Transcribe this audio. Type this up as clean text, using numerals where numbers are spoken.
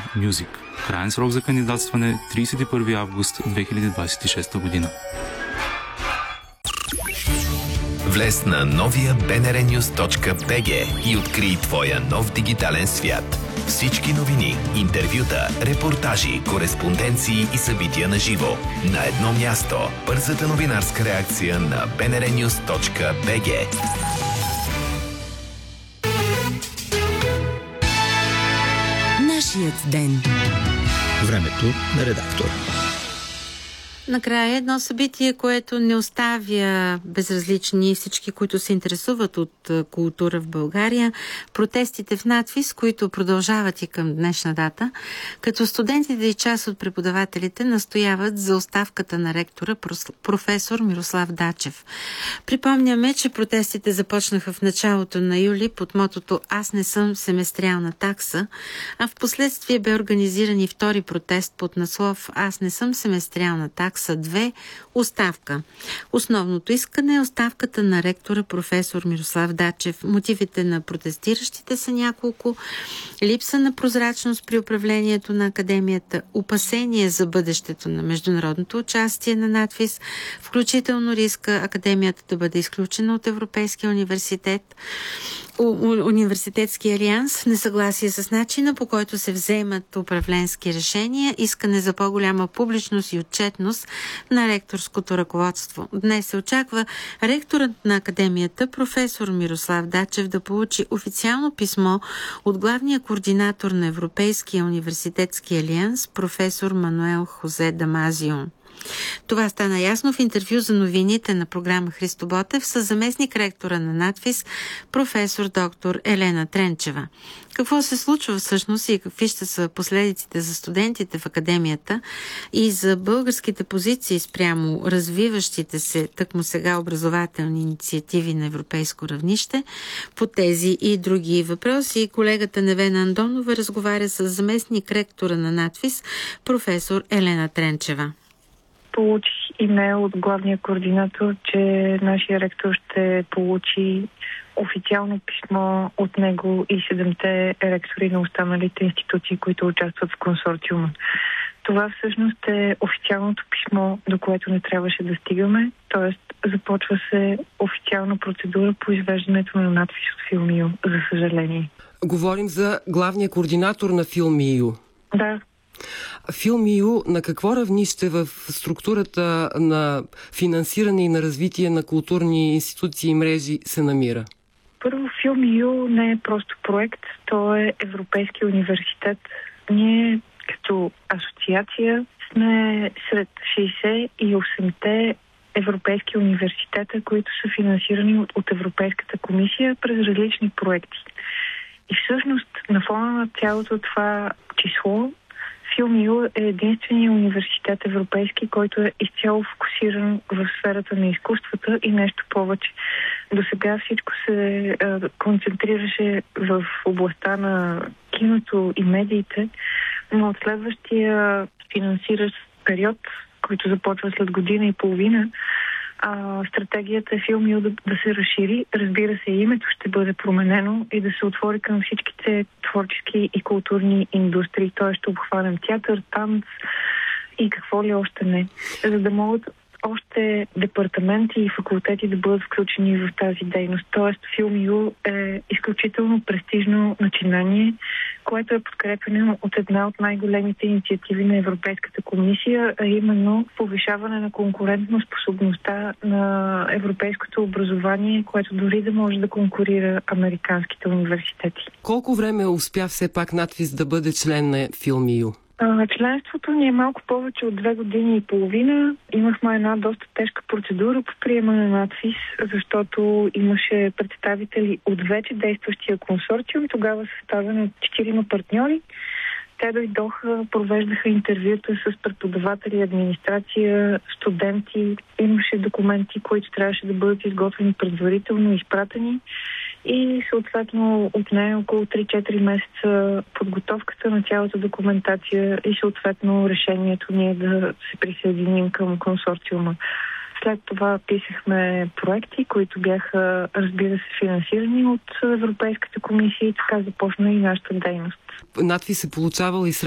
Music. Краен срок за кандидатстване 31 август 2026 година. Влез на новия bnrnews.bg и открий твоя нов дигитален свят. Всички новини, интервюта, репортажи, кореспонденции и събития на живо. На едно място. Бързата новинарска реакция на bnrnews.bg. Нашият ден. Времето на редактора. Накрая едно събитие, което не оставя безразлични всички, които се интересуват от култура в България. Протестите в надвис, които продължават и към днешна дата, като студентите и част от преподавателите настояват за оставката на ректора професор Мирослав Дачев. Припомняме, че протестите започнаха в началото на юли под мотото "Аз не съм семестриална такса", а в последствие бе организиран и втори протест под наслов "Аз не съм семестриална такса са 2. Оставка. Основното искане е оставката на ректора професор Мирослав Дачев. Мотивите на протестиращите са няколко: липса на прозрачност при управлението на академията, опасение за бъдещето на международното участие на надвис, включително риска академията да бъде изключена от Европейския университетски алианс, несъгласие с начина, по който се вземат управленски решения, искане за по-голяма публичност и отчетност на ректорското ръководство. Днес се очаква ректорът на академията професор Мирослав Дачев да получи официално писмо от главния координатор на Европейския университетски алианс професор Мануел Хозе Дамазио. Това стана ясно в интервю за новините на програма Христо Ботев с заместник ректора на надвис професор доктор Елена Тренчева. Какво се случва всъщност и какви ще са последиците за студентите в академията и за българските позиции спрямо развиващите се тъкмо сега образователни инициативи на европейско равнище? По тези и други въпроси колегата Невена Андонова разговаря с заместник ректора на надвис професор Елена Тренчева. Получих имейл от главния координатор, че нашия ректор ще получи официално писмо от него и 7-те ректори на останалите институции, които участват в консорциума. Това всъщност е официалното писмо, до което не трябваше да стигаме, т.е. започва се официална процедура по извеждането на надвис от Филмио, за съжаление. Говорим за главния координатор на Филмио. Да. Филмио на какво равнище в структурата на финансиране и на развитие на културни институции и мрежи се намира? Първо, Филмио не е просто проект, то е Европейски университет. Ние като асоциация сме сред 68-те европейски университета, които са финансирани от Европейската комисия през различни проекти. И всъщност на фона на цялото това число, Филмио е единственият университет европейски, който е изцяло фокусиран в сферата на изкуствата и нещо повече. До сега всичко се концентрираше в областта на киното и медиите, но от следващия финансиращ период, който започва след година и половина, стратегията е Филмио да се разшири. Разбира се, името ще бъде променено и да се отвори към всичките творчески и културни индустрии. Той ще обхванем театър, танц и какво ли още не. За да могат още департаменти и факултети да бъдат включени в тази дейност. Тоест, Филмио е изключително престижно начинание, което е подкрепено от една от най-големите инициативи на Европейската комисия, а именно повишаване на конкурентно способността на европейското образование, което дори да може да конкурира американските университети. Колко време успя все пак надвис да бъде член на Филмио? Членството ни е малко повече от 2 години и половина. Имахме една доста тежка процедура по приемане на надвис, защото имаше представители от вече действащия консорциум, тогава съставен от 4 партньори. Те дойдоха, провеждаха интервюта с преподаватели, администрация, студенти. Имаше документи, които трябваше да бъдат изготвени предварително, изпратени. И съответно от нея около 3-4 месеца подготовката на цялата документация и съответно решението ни е да се присъединим към консорциума. След това писахме проекти, които бяха, разбира се, финансирани от Европейската комисия и така започна и нашата дейност. Надвис е получавал и средства